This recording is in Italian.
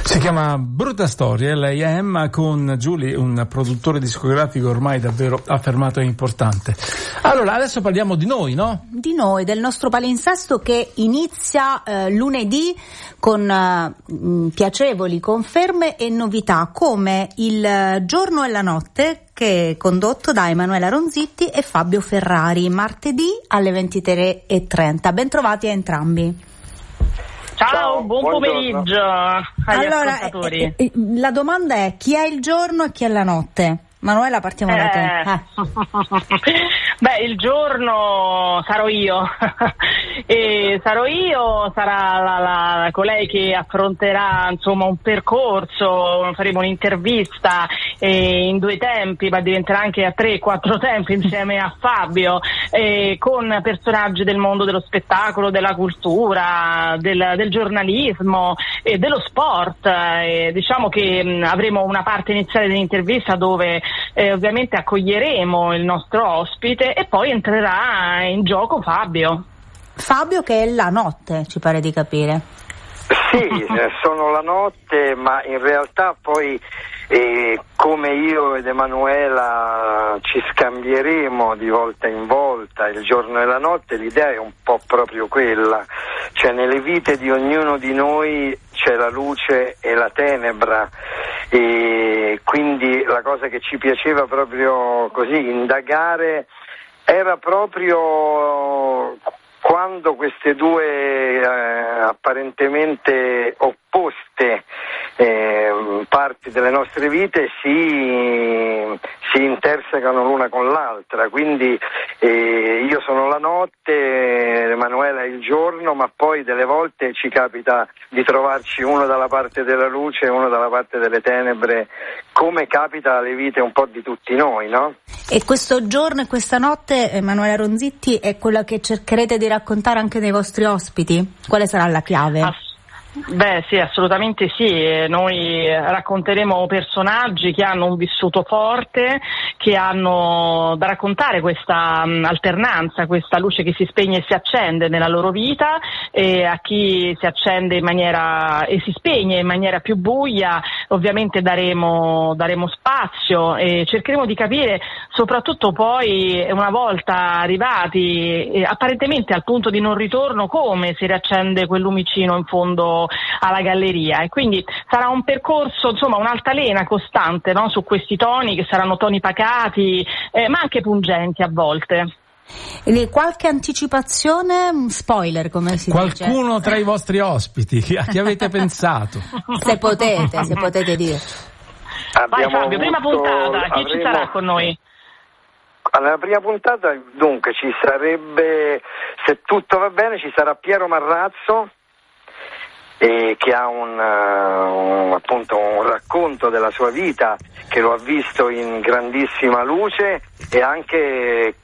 Si chiama Brutta Storia, lei è Emma con Giulia, un produttore discografico ormai davvero affermato e importante. Allora, adesso parliamo di noi, no? Di noi, del nostro palinsesto che inizia lunedì con piacevoli conferme e novità, come Il giorno e la notte, che è condotto da Emanuela Ronzitti e Fabio Ferrari, martedì alle 23:30. Bentrovati a entrambi. Ciao, buon pomeriggio agli ascoltatori. La domanda è: chi è il giorno e chi è la notte? Manuela, partiamo da te. Beh, il giorno sarò io e sarà colei che affronterà insomma un percorso, faremo un'intervista in 2 tempi, ma diventerà anche a 3-4 tempi insieme a Fabio, con personaggi del mondo dello spettacolo, della cultura, del giornalismo e dello sport. Diciamo che avremo una parte iniziale dell'intervista dove ovviamente accoglieremo il nostro ospite e poi entrerà in gioco Fabio. Fabio che è la notte, ci pare di capire. Sì, sono la notte, ma in realtà poi come io ed Emanuela ci scambieremo di volta in volta il giorno e la notte, l'idea è un po' proprio quella, cioè nelle vite di ognuno di noi c'è la luce e la tenebra, e quindi la cosa che ci piaceva proprio così indagare era proprio quando queste due apparentemente opposte parti delle nostre vite si intersecano l'una con l'altra, quindi io sono la notte, Emanuela è il giorno, ma poi delle volte ci capita di trovarci uno dalla parte della luce e uno dalla parte delle tenebre, come capita alle vite un po' di tutti noi, no? E questo giorno e questa notte, Emanuela Ronzitti, è quella che cercherete di raccontare anche dei vostri ospiti? Quale sarà la chiave? Beh sì, assolutamente sì, noi racconteremo personaggi che hanno un vissuto forte, che hanno da raccontare questa alternanza, questa luce che si spegne e si accende nella loro vita, e a chi si accende in maniera e si spegne in maniera più buia ovviamente daremo spazio e cercheremo di capire soprattutto poi, una volta arrivati apparentemente al punto di non ritorno, come si riaccende quel lumicino in fondo alla galleria, e quindi sarà un percorso, insomma, un'altalena costante, no? Su questi toni che saranno toni pacati ma anche pungenti a volte. Qualche anticipazione, spoiler come si dice? Qualcuno tra i vostri ospiti, a chi avete pensato? Se potete dire. Vai Fabio, prima puntata, chi ci sarà con noi? Alla prima puntata dunque ci sarebbe, se tutto va bene, ci sarà Piero Marrazzo, che ha appunto un racconto della sua vita, che lo ha visto in grandissima luce, e anche